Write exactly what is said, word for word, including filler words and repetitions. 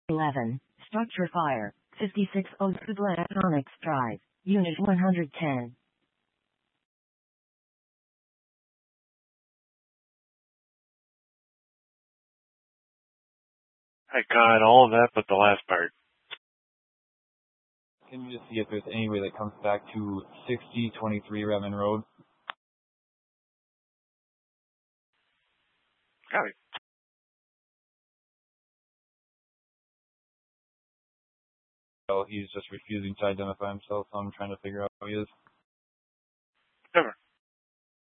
eleven. Structure fire. fifty-six Oakwood Electronics Drive. Unit one hundred ten. I got all of that but the last part. Can you just see if there's any way that comes back to sixty twenty-three Redmond Road? Got it. Well, he's just refusing to identify himself, so I'm trying to figure out who he is. Never.